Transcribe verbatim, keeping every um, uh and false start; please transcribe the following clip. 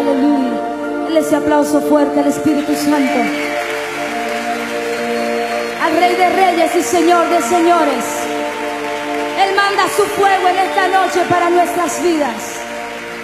Aleluya. Dale ese aplauso fuerte al Espíritu Santo, al Rey de Reyes y Señor de Señores. Él manda su fuego en esta noche para nuestras vidas.